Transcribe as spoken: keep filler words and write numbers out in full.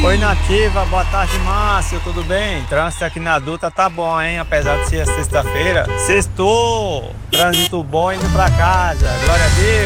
Oi, Nativa, boa tarde, Márcio, tudo bem? Trânsito aqui na Dutra tá bom, hein? Apesar de ser sexta-feira. Sextou, trânsito bom indo pra casa, glória a Deus.